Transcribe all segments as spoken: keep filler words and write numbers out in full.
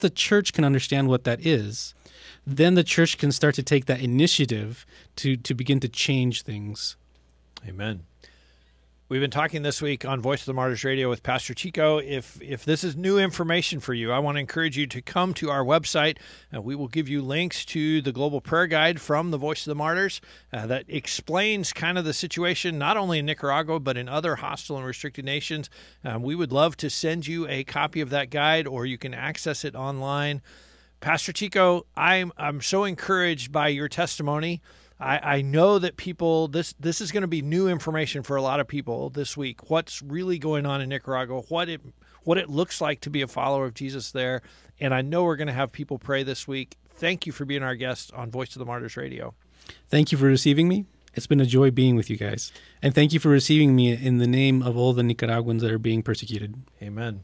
the church can understand what that is, then the church can start to take that initiative to, to begin to change things. Amen. We've been talking this week on Voice of the Martyrs Radio with Pastor Chico. If if this is new information for you, I want to encourage you to come to our website. Uh, we will give you links to the Global Prayer Guide from the Voice of the Martyrs uh, that explains kind of the situation, not only in Nicaragua, but in other hostile and restricted nations. Um, we would love to send you a copy of that guide, or you can access it online. Pastor Chico, I'm I'm so encouraged by your testimony. I, I know that people, this this is going to be new information for a lot of people this week. What's really going on in Nicaragua, what it what it looks like to be a follower of Jesus there. And I know we're going to have people pray this week. Thank you for being our guest on Voice of the Martyrs Radio. Thank you for receiving me. It's been a joy being with you guys. And thank you for receiving me in the name of all the Nicaraguans that are being persecuted. Amen.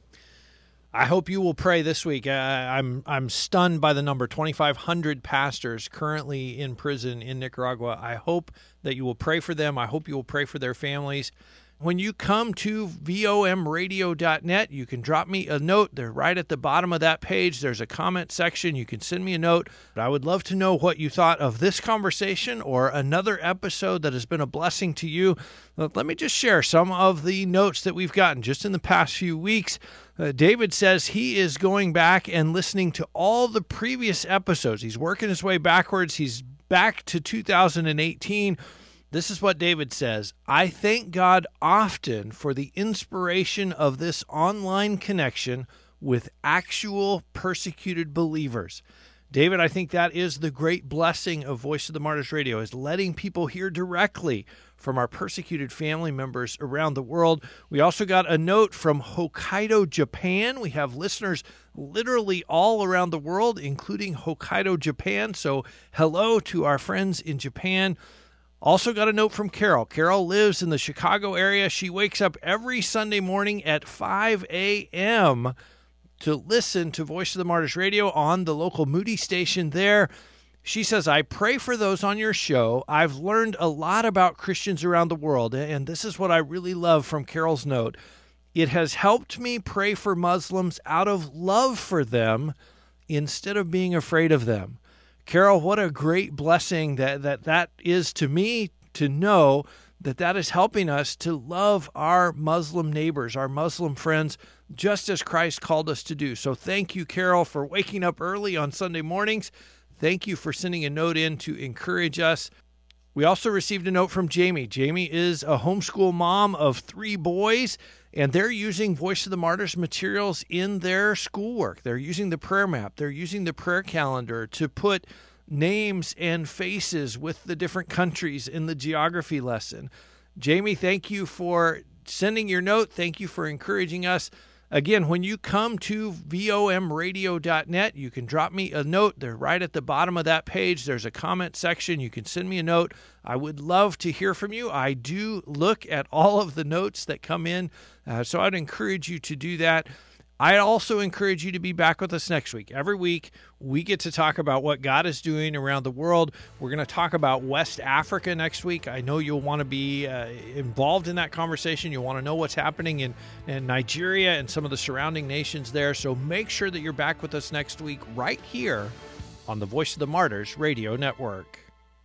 I hope you will pray this week. Uh, I'm I'm stunned by the number, twenty-five hundred pastors currently in prison in Nicaragua. I hope that you will pray for them. I hope you will pray for their families. When you come to V O M radio dot net, you can drop me a note. They're right at the bottom of that page. There's a comment section. You can send me a note. I would love to know what you thought of this conversation or another episode that has been a blessing to you. Let me just share some of the notes that we've gotten just in the past few weeks. Uh, David says he is going back and listening to all the previous episodes. He's working his way backwards. He's back to two thousand eighteen. This is what David says. I thank God often for the inspiration of this online connection with actual persecuted believers. David, I think that is the great blessing of Voice of the Martyrs Radio, is letting people hear directly from our persecuted family members around the world. We also got a note from Hokkaido, Japan. We have listeners literally all around the world, including Hokkaido, Japan. So hello to our friends in Japan. Also got a note from Carol. Carol lives in the Chicago area. She wakes up every Sunday morning at five a.m. to listen to Voice of the Martyrs Radio on the local Moody station there. She says, I pray for those on your show. I've learned a lot about Christians around the world, and this is what I really love from Carol's note. It has helped me pray for Muslims out of love for them instead of being afraid of them. Carol, what a great blessing that, that that is to me, to know that that is helping us to love our Muslim neighbors, our Muslim friends, just as Christ called us to do. So thank you, Carol, for waking up early on Sunday mornings. Thank you for sending a note in to encourage us. We also received a note from Jamie. Jamie is a homeschool mom of three boys, and they're using Voice of the Martyrs materials in their schoolwork. They're using the prayer map. They're using the prayer calendar to put names and faces with the different countries in the geography lesson. Jamie, thank you for sending your note. Thank you for encouraging us. Again, when you come to V O M radio dot net, you can drop me a note. They're right at the bottom of that page. There's a comment section. You can send me a note. I would love to hear from you. I do look at all of the notes that come in, uh, so I'd encourage you to do that. I also encourage you to be back with us next week. Every week, we get to talk about what God is doing around the world. We're going to talk about West Africa next week. I know you'll want to be uh, involved in that conversation. You'll want to know what's happening in, in Nigeria and some of the surrounding nations there. So make sure that you're back with us next week right here on the Voice of the Martyrs Radio Network.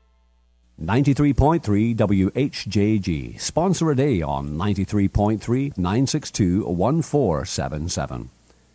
ninety-three point three W H J G. Sponsor a day on ninety-three point three, nine six two, one four seven seven.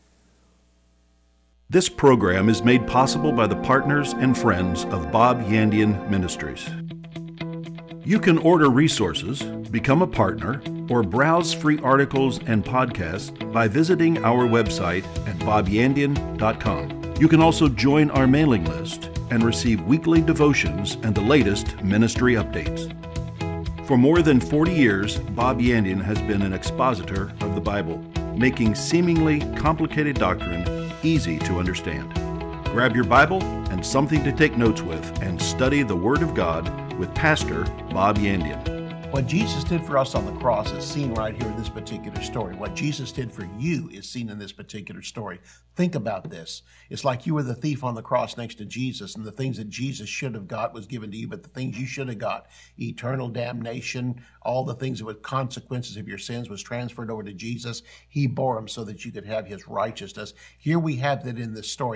This program is made possible by the partners and friends of Bob Yandian Ministries. You can order resources, become a partner, or browse free articles and podcasts by visiting our website at bob yandian dot com. You can also join our mailing list and receive weekly devotions and the latest ministry updates. For more than forty years, Bob Yandian has been an expositor of the Bible, making seemingly complicated doctrine easy to understand. Grab your Bible and something to take notes with and study the Word of God with Pastor Bob Yandian. What Jesus did for us on the cross is seen right here in this particular story. What Jesus did for you is seen in this particular story. Think about this. It's like you were the thief on the cross next to Jesus, and the things that Jesus should have got was given to you, but the things you should have got, eternal damnation, all the things that were consequences of your sins, was transferred over to Jesus. He bore them so that you could have his righteousness. Here we have that in this story.